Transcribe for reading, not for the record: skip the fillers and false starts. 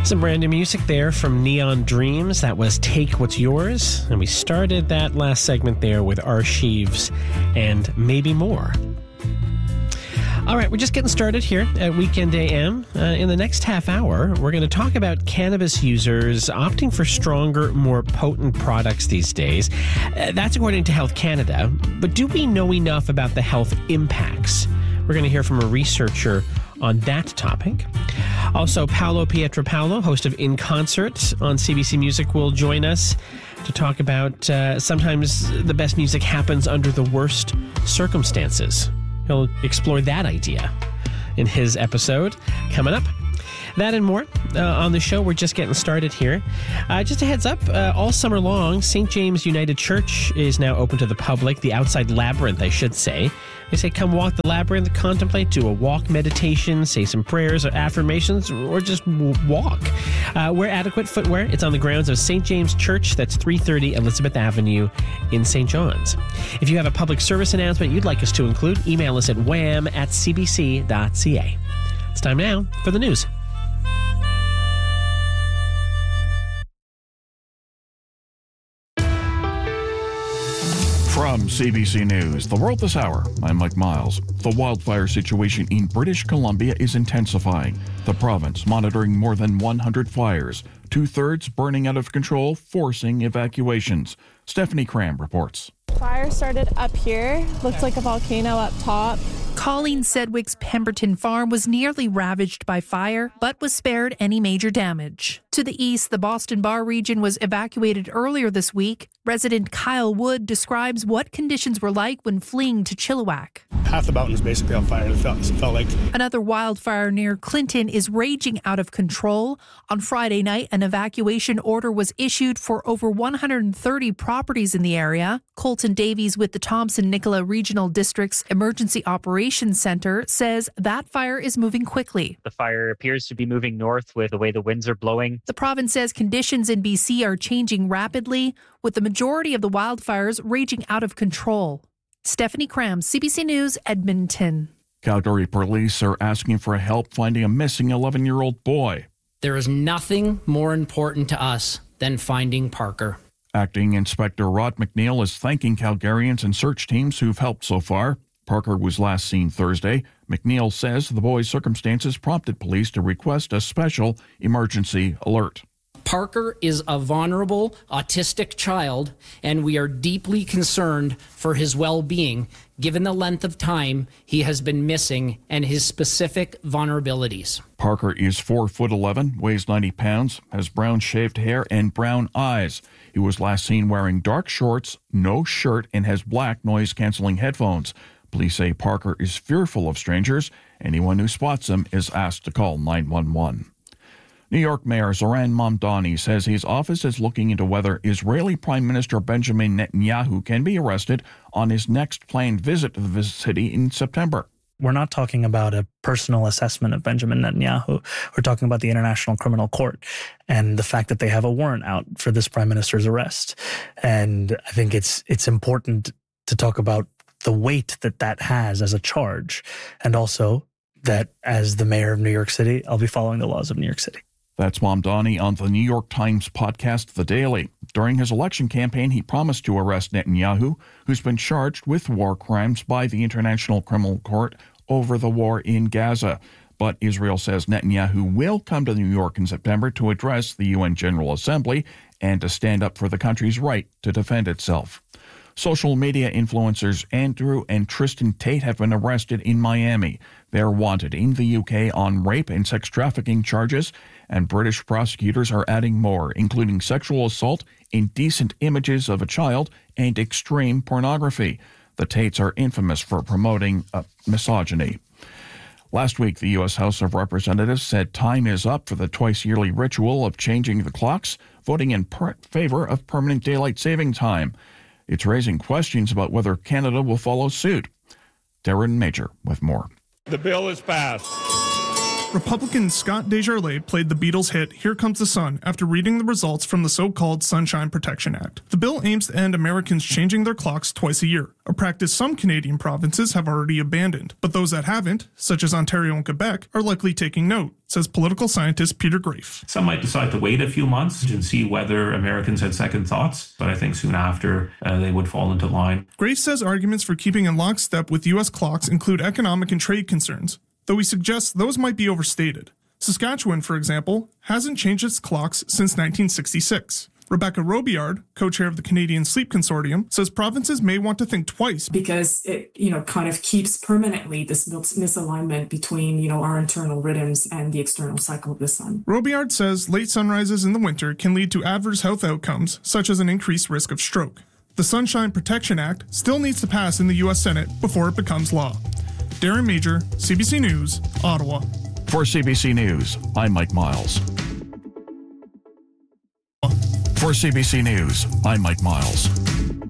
Some brand new music there from Neon Dreams. That was Take What's Yours. And we started that last segment there with Archives and Maybe More. All right, we're just getting started here at Weekend AM. In the next half hour, we're going to talk about cannabis users opting for stronger, more potent products these days. That's according to Health Canada. But do we know enough about the health impacts? We're going to hear from a researcher on that topic. Also, Paolo Pietropalo, host of In Concert on CBC Music, will join us to talk about sometimes the best music happens under the worst circumstances. He'll explore that idea in his episode coming up. That and more on the show. We're just getting started here. Just a heads up, all summer long, St. James United Church is now open to the public. The outside labyrinth, I should say. They say come walk the labyrinth, contemplate, do a walk meditation, say some prayers or affirmations, or just walk. Wear adequate footwear. It's on the grounds of St. James Church. That's 330 Elizabeth Avenue in St. John's. If you have a public service announcement you'd like us to include, email us at wham@cbc.ca. It's time now for the news. From CBC News, The World This Hour, I'm Mike Miles. The wildfire situation in British Columbia is intensifying. The province monitoring more than 100 fires, two-thirds burning out of control, forcing evacuations. Stephanie Cram reports. Fire started up here, looked like a volcano up top. Colleen Sedgwick's Pemberton farm was nearly ravaged by fire, but was spared any major damage. To the east, the Boston Bar region was evacuated earlier this week. Resident Kyle Wood describes what conditions were like when fleeing to Chilliwack. Half the mountain is basically on fire, it felt like. Another wildfire near Clinton is raging out of control. On Friday night, an evacuation order was issued for over 130 properties in the area. Colton Davies with the Thompson-Nicola Regional District's Emergency Operations Center says that fire is moving quickly. The fire appears to be moving north with the way the winds are blowing. The province says conditions in BC are changing rapidly, with the majority of the wildfires raging out of control. Stephanie Cram, CBC News, Edmonton. Calgary police are asking for help finding a missing 11-year-old boy. There is nothing more important to us than finding Parker. Acting Inspector Rod McNeil is thanking Calgarians and search teams who've helped so far. Parker was last seen Thursday. McNeil says the boy's circumstances prompted police to request a special emergency alert. Parker is a vulnerable, autistic child, and we are deeply concerned for his well-being, given the length of time he has been missing and his specific vulnerabilities. Parker is 4'11", weighs 90 pounds, has brown shaved hair and brown eyes. He was last seen wearing dark shorts, no shirt, and has black noise-canceling headphones. Police say Parker is fearful of strangers. Anyone who spots him is asked to call 911. New York Mayor Zoran Mamdani says his office is looking into whether Israeli Prime Minister Benjamin Netanyahu can be arrested on his next planned visit to the city in September. We're not talking about a personal assessment of Benjamin Netanyahu. We're talking about the International Criminal Court and the fact that they have a warrant out for this prime minister's arrest. And I think it's important to talk about the weight that has as a charge, and also that as the mayor of New York City, I'll be following the laws of New York City. That's Mamdani on the New York Times podcast, The Daily. During his election campaign, he promised to arrest Netanyahu, who's been charged with war crimes by the International Criminal Court over the war in Gaza. But Israel says Netanyahu will come to New York in September to address the UN General Assembly and to stand up for the country's right to defend itself. Social media influencers Andrew and Tristan Tate have been arrested in Miami. They're wanted in the UK on rape and sex trafficking charges, and British prosecutors are adding more, including sexual assault, indecent images of a child, and extreme pornography. The Tates are infamous for promoting misogyny. Last week, the U.S. House of Representatives said time is up for the twice-yearly ritual of changing the clocks, voting in favor of permanent daylight saving time. It's raising questions about whether Canada will follow suit. Darren Major with more. The bill is passed. Republican Scott Desjardins played the Beatles' hit Here Comes the Sun after reading the results from the so-called Sunshine Protection Act. The bill aims to end Americans changing their clocks twice a year, a practice some Canadian provinces have already abandoned. But those that haven't, such as Ontario and Quebec, are likely taking note, says political scientist Peter Graefe. Some might decide to wait a few months and see whether Americans had second thoughts, but I think soon after they would fall into line. Graefe says arguments for keeping in lockstep with U.S. clocks include economic and trade concerns, though he suggests those might be overstated. Saskatchewan, for example, hasn't changed its clocks since 1966. Rebecca Robillard, co-chair of the Canadian Sleep Consortium, says provinces may want to think twice because it, kind of keeps permanently this misalignment between, our internal rhythms and the external cycle of the sun. Robillard says late sunrises in the winter can lead to adverse health outcomes, such as an increased risk of stroke. The Sunshine Protection Act still needs to pass in the U.S. Senate before it becomes law. Darren Major, CBC News, Ottawa. For CBC News, I'm Mike Miles. For CBC News, I'm Mike Miles.